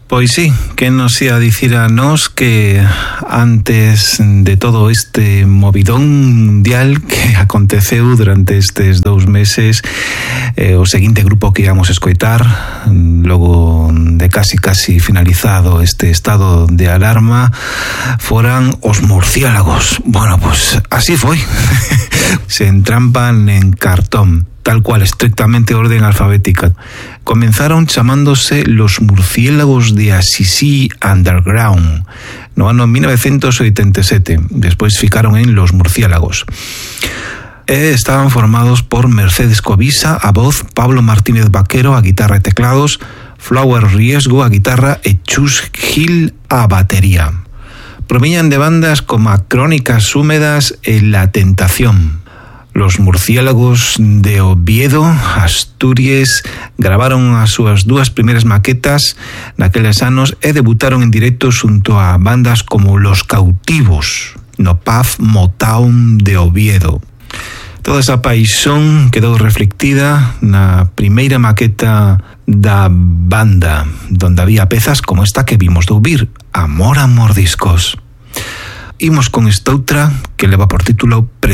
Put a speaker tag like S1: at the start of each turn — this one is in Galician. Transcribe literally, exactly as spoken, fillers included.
S1: Pois sí, que nos ia dicir a nós que antes de todo este movidón mundial que aconteceu durante estes dous meses, eh, o seguinte grupo que íamos escoitar logo de casi casi finalizado este estado de alarma foran os murciélagos. Bueno, pues así foi. Se entrampan en cartón, tal cual, estrictamente orden alfabética. Comenzaron chamándose los murciélagos de Assisi Underground no ano mil novecientos oitenta e sete. Despois ficaron en los murciélagos. E estaban formados por Mercedes Covisa a voz, Pablo Martínez Vaquero a guitarra e teclados, Flower Riesgo a guitarra e Chus Gil a batería. Proviñan de bandas como Crónicas Húmedas e La Tentación. Los murciélagos de Oviedo, Asturias, gravaron as súas dúas primeiras maquetas naqueles anos e debutaron en directo xunto a bandas como Los Cautivos no Pub Motown de Oviedo. Toda esa paixón quedou reflectida na primeira maqueta da banda, donde había pezas como esta que vimos de ouvir, Amor a Mordiscos. Imos con esta outra que leva por título